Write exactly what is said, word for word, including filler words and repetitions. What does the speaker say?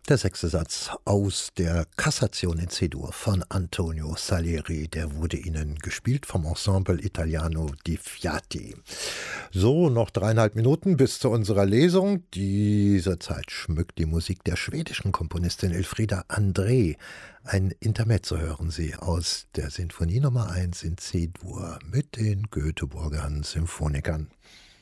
Der sechste Satz aus der Cassation in C-Dur von Antonio Salieri, der wurde Ihnen gespielt vom Ensemble Italiano di Fiati. So, noch dreieinhalb Minuten bis zu unserer Lesung. Diese Zeit schmückt die Musik der schwedischen Komponistin Elfriede André. Ein Intermezzo hören Sie aus der Sinfonie Nummer eins in C-Dur mit den Göteborgern Symphonikern.